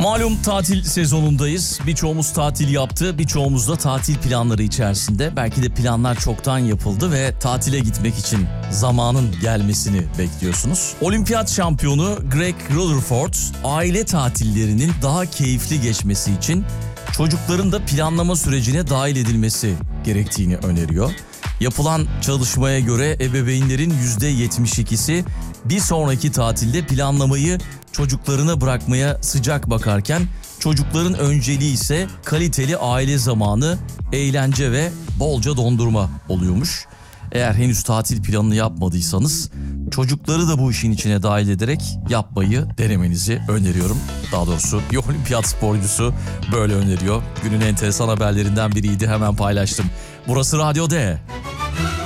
Malum tatil sezonundayız. Birçoğumuz tatil yaptı, birçoğumuz da tatil planları içerisinde. Belki de planlar çoktan yapıldı ve tatile gitmek için zamanın gelmesini bekliyorsunuz. Olimpiyat şampiyonu Greg Rutherford, aile tatillerinin daha keyifli geçmesi için çocukların da planlama sürecine dahil edilmesi gerektiğini öneriyor. Yapılan çalışmaya göre ebeveynlerin %72'si bir sonraki tatilde planlamayı çocuklarına bırakmaya sıcak bakarken çocukların önceliği ise kaliteli aile zamanı, eğlence ve bolca dondurma oluyormuş. Eğer henüz tatil planını yapmadıysanız çocukları da bu işin içine dahil ederek yapmayı denemenizi öneriyorum. Daha doğrusu bir olimpiyat sporcusu böyle öneriyor. Günün enteresan haberlerinden biriydi, hemen paylaştım. Burası Radyo D.